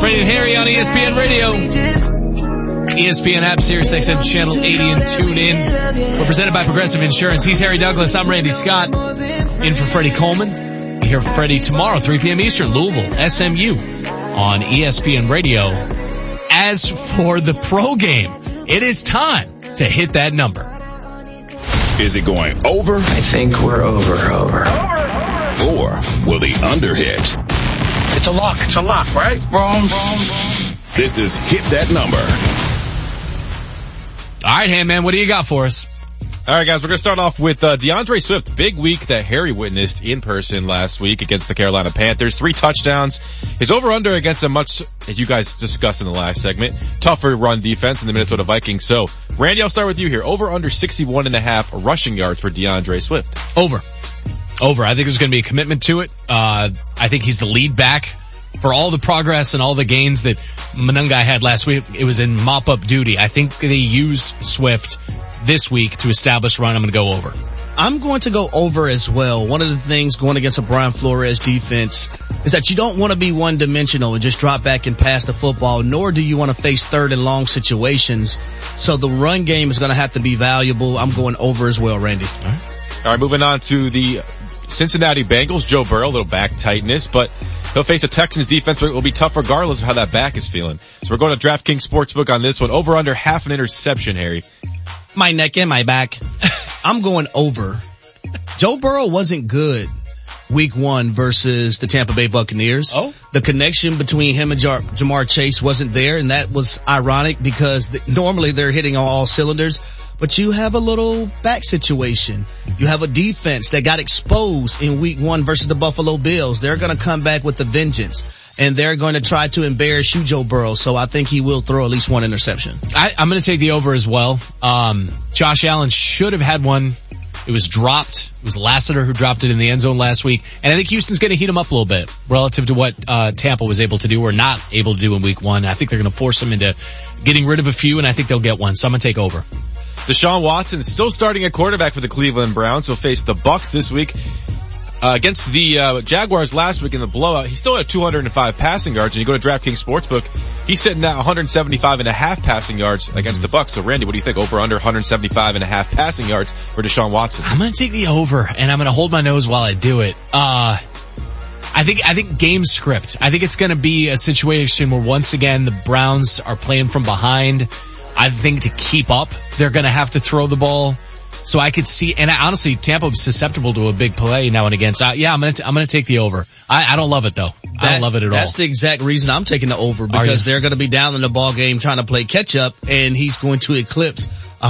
Freddie and Harry on ESPN Radio. ESPN app, Sirius XM channel 80 and tune in. We're presented by Progressive Insurance. He's Harry Douglas. I'm Randy Scott. In for Freddie Coleman. You hear Freddie tomorrow, 3 p.m. Eastern, Louisville, SMU on ESPN Radio. As for the pro game, it is time to hit that number. Is it going over? I think we're over. Or will the under hit? It's a lock, right? Wrong. This is Hit That Number. All right, Handman, what do you got for us? All right, guys, we're going to start off with DeAndre Swift. Big week that Harry witnessed in person last week against the Carolina Panthers. 3 touchdowns. His over-under against a much, as you guys discussed in the last segment, tougher run defense in the Minnesota Vikings. So, Randy, I'll start with you here. Over-under 61.5 rushing yards for DeAndre Swift. Over. I think there's going to be a commitment to it. I think he's the lead back. For all the progress and all the gains that Monangai had last week, it was in mop-up duty. I think they used Swift this week to establish run. I'm going to go over. I'm going to go over as well. One of the things going against a Brian Flores defense is that you don't want to be one-dimensional and just drop back and pass the football, nor do you want to face third and long situations. So the run game is going to have to be valuable. I'm going over as well, Randy. All right, moving on to the Cincinnati Bengals. Joe Burrow, a little back tightness, but he'll face a Texans defense that will be tough regardless of how that back is feeling. So we're going to DraftKings Sportsbook on this one. Over under half an interception, Harry. My neck and my back. I'm going over. Joe Burrow wasn't good week 1 versus the Tampa Bay Buccaneers. Oh? The connection between him and Jamar Chase wasn't there, and that was ironic because normally they're hitting on all cylinders. But you have a little back situation. You have a defense that got exposed in week 1 versus the Buffalo Bills. They're going to come back with a vengeance, and they're going to try to embarrass you, Joe Burrow. So I think he will throw at least 1 interception. I'm going to take the over as well. Josh Allen should have had one. It was dropped. It was Lassiter who dropped it in the end zone last week. And I think Houston's going to heat him up a little bit relative to what Tampa was able to do or not able to do in week 1. I think they're going to force him into getting rid of a few, and I think they'll get one. So I'm going to take over. Deshaun Watson still starting at quarterback for the Cleveland Browns. He'll face the Bucs this week. Against the Jaguars last week in the blowout, he still had 205 passing yards. And you go to DraftKings Sportsbook, he's sitting at 175.5 passing yards against the Bucs. So Randy, what do you think? Over under 175.5 passing yards for Deshaun Watson? I'm going to take the over, and I'm going to hold my nose while I do it. I think game script. I think it's going to be a situation where once again the Browns are playing from behind. I think to keep up, they're going to have to throw the ball. So I could see, and honestly, Tampa was susceptible to a big play now and again. So I'm going to take the over. I don't love it though. I don't love it at all. That's the exact reason I'm taking the over, because they're going to be down in the ball game trying to play catch up, and he's going to eclipse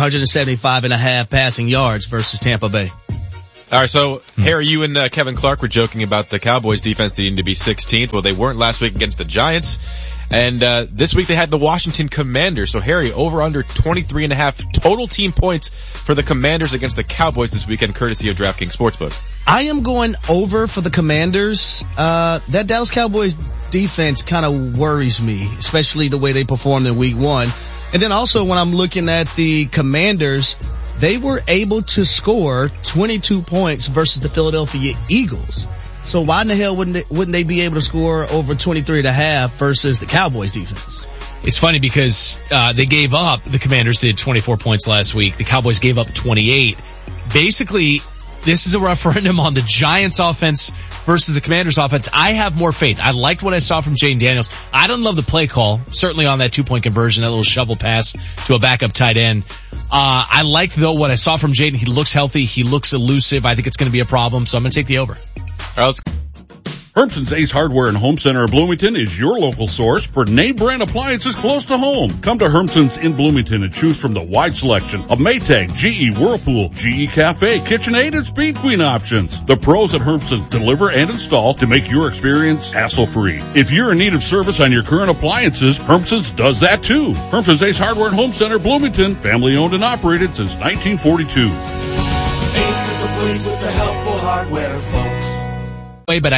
175.5 passing yards versus Tampa Bay. All right, so Harry, you and Kevin Clark were joking about the Cowboys defense needing to be 16th. Well, they weren't last week against the Giants. And this week they had the Washington Commanders. So Harry, over under 23.5 total team points for the Commanders against the Cowboys this weekend, courtesy of DraftKings Sportsbook. I am going over for the Commanders. That Dallas Cowboys defense kind of worries me, especially the way they performed in week 1. And then also when I'm looking at the Commanders, they were able to score 22 points versus the Philadelphia Eagles. So why in the hell wouldn't they be able to score over 23.5 versus the Cowboys defense? It's funny because they gave up, the Commanders did 24 points last week. The Cowboys gave up 28. Basically, this is a referendum on the Giants offense versus the Commanders offense. I have more faith. I liked what I saw from Jaden Daniels. I don't love the play call, certainly on that 2-point conversion, that little shovel pass to a backup tight end. I like though what I saw from Jaden. He looks healthy. He looks elusive. I think it's going to be a problem. So I'm going to take the over. All right, let's Hermson's Ace Hardware and Home Center of Bloomington is your local source for name brand appliances close to home. Come to Hermson's in Bloomington and choose from the wide selection of Maytag, GE, Whirlpool, GE Cafe, KitchenAid, and Speed Queen options. The pros at Hermson's deliver and install to make your experience hassle-free. If you're in need of service on your current appliances, Hermson's does that too. Hermson's Ace Hardware and Home Center, Bloomington, family owned and operated since 1942. Ace is the place with the helpful hardware, folks. But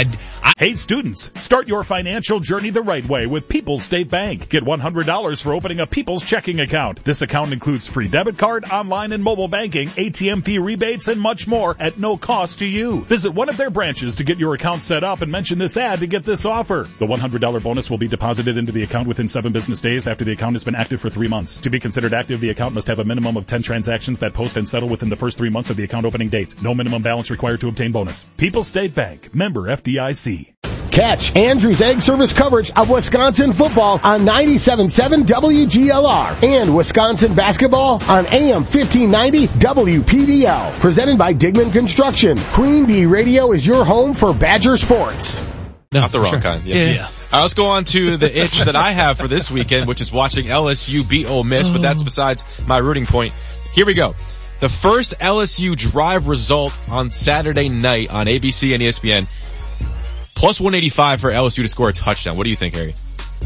Hey students, start your financial journey the right way with People's State Bank. Get $100 for opening a People's checking account. This account includes free debit card, online and mobile banking, ATM fee rebates, and much more at no cost to you. Visit one of their branches to get your account set up and mention this ad to get this offer. The $100 bonus will be deposited into the account within 7 business days after the account has been active for 3 months. To be considered active, the account must have a minimum of 10 transactions that post and settle within the first 3 months of the account opening date. No minimum balance required to obtain bonus. People's State Bank. Member FDIC. Catch Andrews Egg Service coverage of Wisconsin football on 97.7 WGLR and Wisconsin basketball on AM 1590 WPDL. Presented by Digman Construction. Queen Bee Radio is your home for Badger sports. No, not the wrong kind. Yeah. Let's go on to the itch that I have for this weekend, which is watching LSU beat Ole Miss, but that's besides my rooting point. Here we go. The first LSU drive result on Saturday night on ABC and ESPN. Plus 185 for LSU to score a touchdown. What do you think, Harry?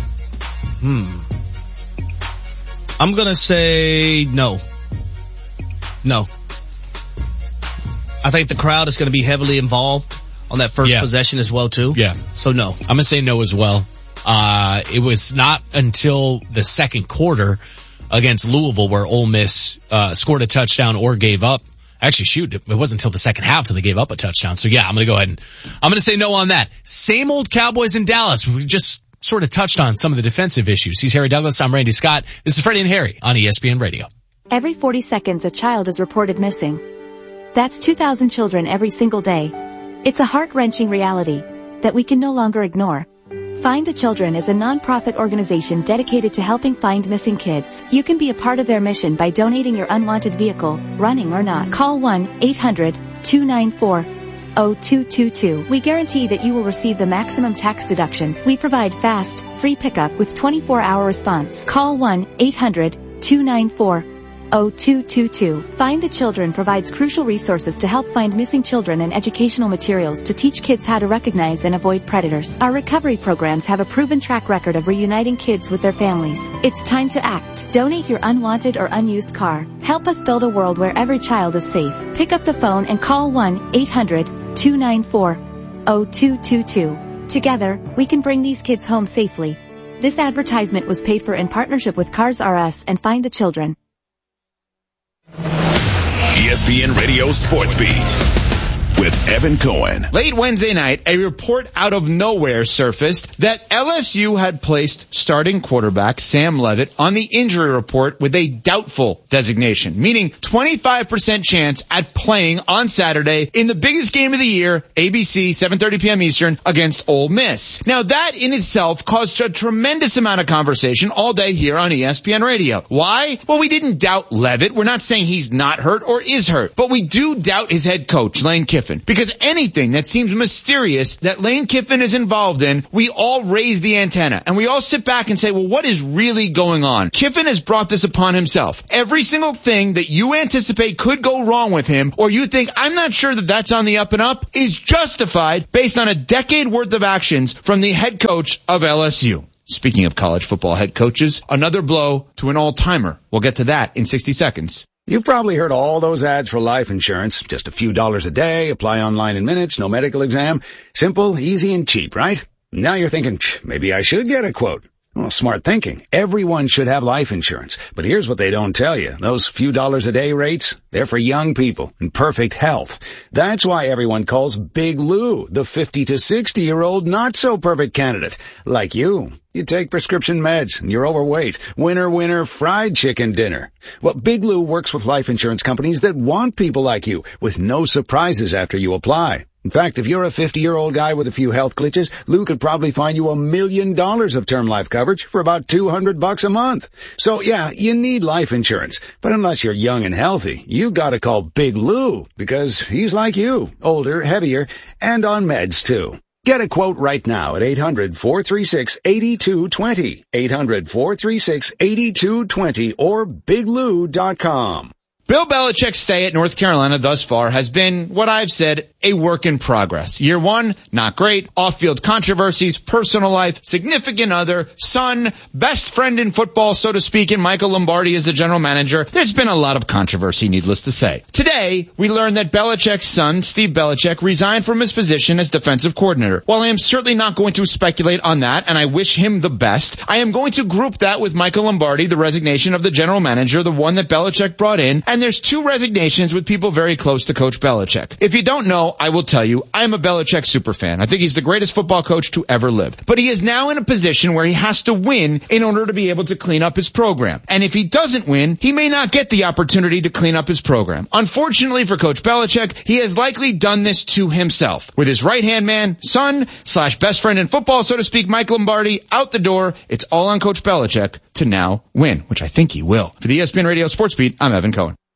I'm gonna say no. No. I think the crowd is gonna be heavily involved on that first possession as well too. Yeah. So no. I'm gonna say no as well. It was not until the second quarter against Louisville where Ole Miss, scored a touchdown or gave up. Actually, it wasn't until the second half till they gave up a touchdown. So yeah, I'm going to go ahead and I'm going to say no on that. Same old Cowboys in Dallas. We just sort of touched on some of the defensive issues. He's Harry Douglas. I'm Randy Scott. This is Freddie and Harry on ESPN Radio. Every 40 seconds a child is reported missing. That's 2,000 children every single day. It's a heart-wrenching reality that we can no longer ignore. Find the Children is a non-profit organization dedicated to helping find missing kids. You can be a part of their mission by donating your unwanted vehicle, running or not. Call 1-800-294-0222. We guarantee that you will receive the maximum tax deduction. We provide fast, free pickup with 24-hour response. Call 1-800-294-0222. Find the Children provides crucial resources to help find missing children and educational materials to teach kids how to recognize and avoid predators. Our recovery programs have a proven track record of reuniting kids with their families. It's time to act. Donate your unwanted or unused car. Help us build a world where every child is safe. Pick up the phone and call 1-800-294-0222. Together, we can bring these kids home safely. This advertisement was paid for in partnership with Cars R Us and Find the Children. ESPN Radio Sports Beat with Evan Cohen. Late Wednesday night, a report out of nowhere surfaced that LSU had placed starting quarterback Sam Leavitt on the injury report with a doubtful designation, meaning 25% chance at playing on Saturday in the biggest game of the year, ABC, 7:30 p.m. Eastern, against Ole Miss. Now that in itself caused a tremendous amount of conversation all day here on ESPN Radio. Why? Well, we didn't doubt Leavitt. We're not saying he's not hurt or is hurt, but we do doubt his head coach, Lane Kiffin. Because anything that seems mysterious that Lane Kiffin is involved in, we all raise the antenna and we all sit back and say, well, what is really going on? Kiffin has brought this upon himself. Every single thing that you anticipate could go wrong with him, or you think, I'm not sure that that's on the up and up, is justified based on a decade worth of actions from the head coach of LSU. Speaking of college football head coaches, another blow to an all-timer. We'll get to that in 60 seconds. You've probably heard all those ads for life insurance. Just a few dollars a day, apply online in minutes, no medical exam. Simple, easy, and cheap, right? Now you're thinking, maybe I should get a quote. Well, smart thinking. Everyone should have life insurance. But here's what they don't tell you. Those few dollars a day rates, they're for young people in perfect health. That's why everyone calls Big Lou the 50 to 60-year-old not-so-perfect candidate. Like you. You take prescription meds and you're overweight. Winner, winner, fried chicken dinner. Well, Big Lou works with life insurance companies that want people like you with no surprises after you apply. In fact, if you're a 50-year-old guy with a few health glitches, Lou could probably find you $1 million of term life coverage for about $200 a month. So yeah, you need life insurance. But unless you're young and healthy, you gotta call Big Lou because he's like you, older, heavier, and on meds too. Get a quote right now at 800-436-8220. 800-436-8220 or biglou.com. Bill Belichick's stay at North Carolina thus far has been, what I've said, a work in progress. Year one, not great. Off-field controversies, personal life, significant other, son, best friend in football, so to speak, and Michael Lombardi as the general manager. There's been a lot of controversy, needless to say. Today, we learned that Belichick's son, Steve Belichick, resigned from his position as defensive coordinator. While I am certainly not going to speculate on that, and I wish him the best, I am going to group that with Michael Lombardi, the resignation of the general manager, the one that Belichick brought in, and there's two resignations with people very close to Coach Belichick. If you don't know, I will tell you, I am a Belichick superfan. I think he's the greatest football coach to ever live. But he is now in a position where he has to win in order to be able to clean up his program. And if he doesn't win, he may not get the opportunity to clean up his program. Unfortunately for Coach Belichick, he has likely done this to himself. With his right-hand man, son, / best friend in football, so to speak, Mike Lombardi, out the door, it's all on Coach Belichick to now win, which I think he will. For the ESPN Radio Sports Beat, I'm Evan Cohen.